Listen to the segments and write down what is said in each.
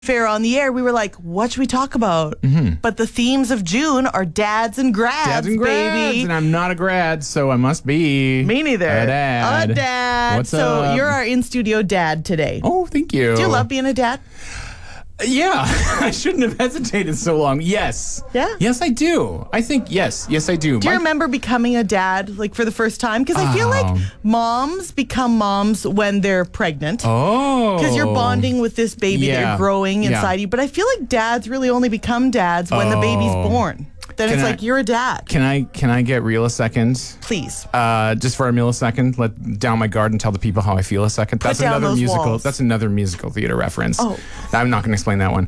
Fair on the air, we were like, what should we talk about? But the themes of June are dads and grads, Dads and grads, baby. and I'm not a grad, so I must be. Me neither. A dad. A dad. What's so up? you're our in-studio dad today. Oh, thank you. Do you love being a dad? Yeah, I shouldn't have hesitated so long. Yes. Yeah? Yes, I do. I think, yes, I do. Do you remember becoming a dad, like, for the first time? Because I feel like moms become moms when they're pregnant. Oh. Because you're bonding with this baby that you're growing inside you. But I feel like dads really only become dads when the baby's born. Then it's like, you're a dad. Can I get real a second? Please. Just for a millisecond, let down my guard and tell the people how I feel a second. That's down another those musical. walls. That's another musical theater reference. Oh. I'm not going to explain that one.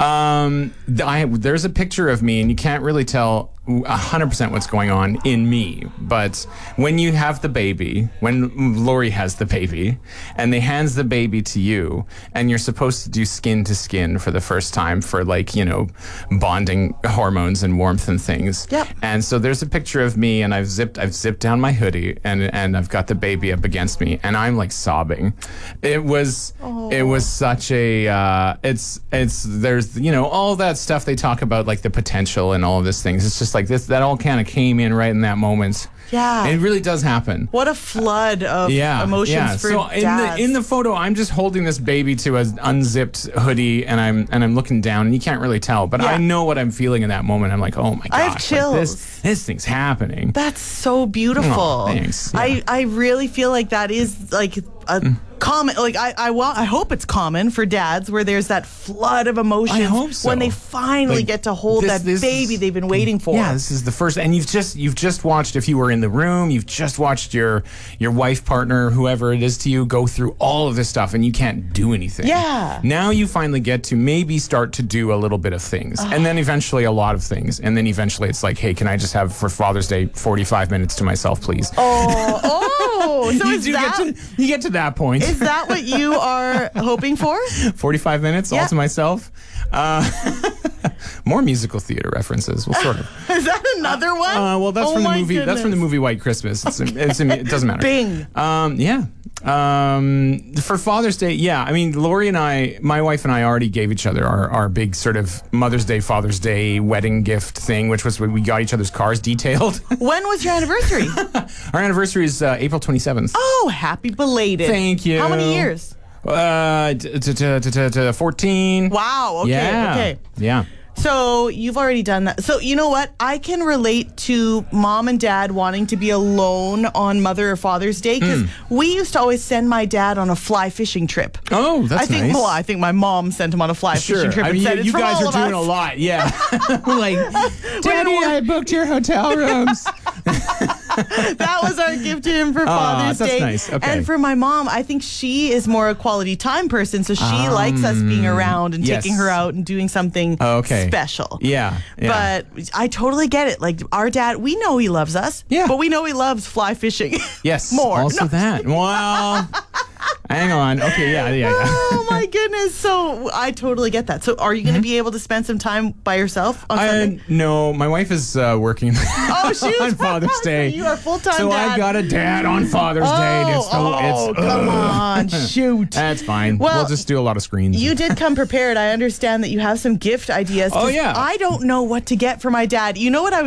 There's a picture of me, and you can't really tell 100% what's going on in me. But when you have the baby, when Lori has the baby, and they hands the baby to you, and you're supposed to do skin to skin for the first time for, like, you know, bonding hormones and warmth and things. Yep. And so there's a picture of me, and I've zipped down my hoodie, and I've got the baby up against me, and I'm like sobbing. It was such a there's, you know, all that stuff they talk about, like the potential and all of these things. It's just like this, that all kind of came in right in that moment. Yeah. It really does happen. What a flood of emotions for so dads. in the photo, I'm just holding this baby to an unzipped hoodie, and I'm looking down, and you can't really tell, but I know what I'm feeling in that moment. I'm like, oh my gosh, I have chills. Like this thing's happening. That's so beautiful. Oh, thanks. Yeah. I really feel like that is like a common, like I hope it's common for dads where there's that flood of emotions I hope so. when they finally Like, get to hold that baby they've been waiting for. Yeah, this is the first, and you've just watched, if you were in the room, you've just watched your wife, partner, whoever it is to you, go through all of this stuff, and you can't do anything. Yeah. Now you finally get to maybe start to do a little bit of things, and then eventually a lot of things, and then eventually it's like, hey, can I just have for Father's Day 45 minutes to myself, please? So you get to that point. Is that what you are hoping for? 45 minutes all to myself. More musical theater references. Well, sort of. Is that another one? Well, that's from the movie. Goodness. That's from the movie White Christmas. It doesn't matter. Bing. Yeah. For Father's Day, yeah. I mean, Lori and I, my wife and I, already gave each other our big sort of Mother's Day, Father's Day wedding gift thing, which was when we got each other's cars detailed. When was your anniversary? Our anniversary is April 27th. Oh, happy belated. Thank you. How many years? 14. Wow. Okay. Yeah. Okay. Yeah. So you've already done that. So you know what? I can relate to mom and dad wanting to be alone on Mother or Father's Day because we used to always send my dad on a fly fishing trip. Oh, that's nice. Well, I think my mom sent him on a fly fishing trip. I mean, and said, you it's guys from are all doing of us. a lot. Yeah. Like, Daddy, I booked your hotel rooms. That was our gift to him for Father's that's Day. nice. Okay. And for my mom, I think she is more a quality time person, so she likes us being around and taking her out and doing something special. Yeah. But I totally get it. Like, our dad, we know he loves us, but we know he loves fly fishing. Yes. More. Also that. Well, hang on. Okay, yeah. Oh, my goodness. So I totally get that. So are you going to be able to spend some time by yourself on Sunday? No, my wife is working on Father's Day. So you are full-time so dad. I've got a dad on Father's Day. Come on. Shoot. That's fine. Well, we'll just do a lot of screens. You did come prepared. I understand that you have some gift ideas. Oh, yeah. I don't know what to get for my dad. You know what I